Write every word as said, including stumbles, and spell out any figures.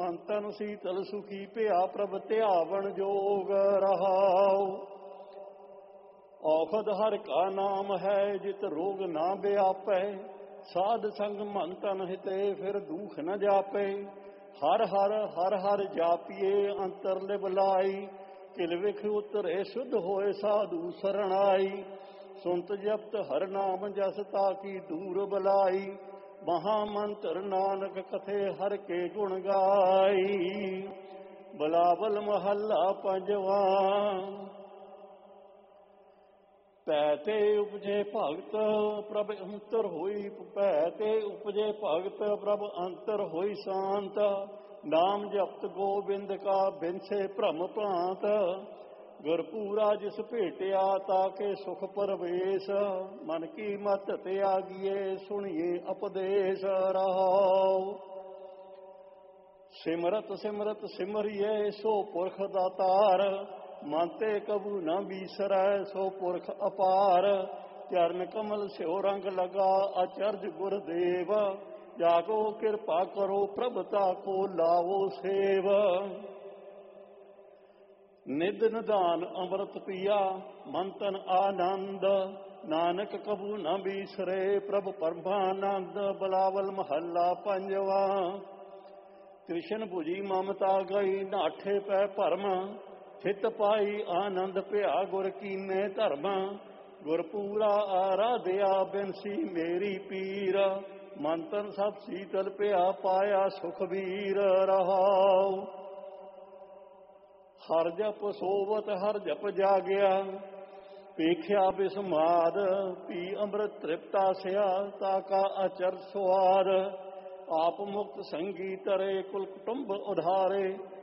ਮਨ ਤਨ ਸੀਤਲ ਸੁਖੀ ਭਿਆ ਪ੍ਰਭ ਧਿਆਵਣ ਜੋਗ ਰਹਾਉ। ਔਖਦ ਹਰ ਕਾ ਨਾਮ ਹੈ ਜਿਤ ਰੋਗ ਨਾ ਵਿਆਪੈ, ਸਾਧ ਸੰਗ ਮਨ ਤਨ ਹਿਤੇ ਫਿਰ ਦੁਖ ਨ ਜਾਪੈ। ਹਰ ਹਰ ਹਰ ਹਰ ਜਾਪੀਏ ਅੰਤਰ ਲਿਵ ਲਾਈ, ਕਿਲ ਵਿਖ ਉਤਰੇ ਸ਼ੁੱਧ ਹੋਏ ਸਾਧੂ ਸਰਣਾਈ। ਸੁਨਤ ਜਪਤ ਹਰ ਨਾਮ ਜਸ ਤਾਕੀ ਦੂਰ ਬਲਾਈ, ਮਹਾ ਮੰਤਰ ਨਾਨਕ ਕਥੇ ਹਰ ਕੇ ਗੁਣ ਗਾਈ। ਬਲਾਵਲ ਮਹੱਲਾ ਪੰਜਵਾ। ਪੈ ਤੇ ਉਪਜੇ ਭਗਤ ਪ੍ਰਭ ਅੰਤਰ ਹੋਈ, ਪੈ ਤੇ ਉਪਜੇ ਭਗਤ ਪ੍ਰਭ ਅੰਤਰ ਹੋਈ ਸ਼ਾਂਤ। ਨਾਮ ਜਪਤ ਗੋਬਿੰਦ ਕਾ ਬਿਨਸੇ ਭ੍ਰਮ ਭਾਂਤ, ਗੁਰਪੂਰਾ ਜਿਸ ਭੇਟਿਆ ਤਾਕੇ ਸੁਖ ਪਰਵੇਸ਼। ਮਨ ਕੀ ਮਤ ਤਿਆਗੀਏ ਸੁਣੀਏ ਉਪਦੇਸ਼ ਰਹਾਉ। ਸਿਮਰਤ ਸਿਮਰਤ ਸਿਮਰਿਏ ਸੋ ਪੁਰਖ ਦਾਤਾਰ, ਮਨ ਤੇ ਕਬੂ ਨ ਬੀਸਰੈ ਸੋ ਪੁਰਖ ਅਪਾਰ। ਚਰਨ ਕਮਲ ਸਿਓ ਰੰਗ ਲਗਾ ਅਚਰਜ ਗੁਰਦੇਵ, ਜਾਗੋ ਕਿਰਪਾ ਕਰੋ ਪ੍ਰਭ ਤਾਕੋ ਲਾਵੋ ਸੇਵ। ਨਿਧ ਨਿਧਾਨ ਅੰਮ੍ਰਿਤ ਪੀਆ ਮਨ ਤਨ ਆਨੰਦ, ਨਾਨਕ ਕਬੂ ਨ ਬੀਸਰੇ ਪ੍ਰਭ ਪਰਮਾਨੰਦ। ਬਲਾਵਲ ਮਹੱਲਾ ਪੰਜਵਾ। ਕ੍ਰਿਸ਼ਨ ਭੁਜੀ ਮਮਤਾ ਗਈ ਨਾਠੇ ਪੈ ਭਰਮ, ਚਿਤ ਪਾਈ ਆਨੰਦ ਭਿਆ ਗੁਰ ਕੀਨੇ ਧਰਮ। ਗੁਰਪੂਰਾ ਆਰਾਧਿਆ ਬਿਨਸੀ ਮੇਰੀ ਪੀਰ, ਮਨ ਤਨ ਸਭ ਸੀਤਲ ਭਿਆ ਪਾਇਆ ਸੁਖ ਵੀਰ ਰਹਾਉ। ਹਰ ਜਪ ਸੋਵਤ ਹਰ ਜਪ ਜਾਗਿਆ, ਵੇਖਿਆ ਬਿਸਮਾਦ ਪੀ ਅੰਮ੍ਰਿਤ ਤ੍ਰਿਪਤਾ ਸਿਆ ਤਾਕਾ ਅਚਰ ਸੁਆਦ। ਆਪ ਮੁਕਤ ਸੰਗੀ ਤਰੇ ਕੁਲ ਕੁਟੁੰਬ ਉਧਾਰੇ,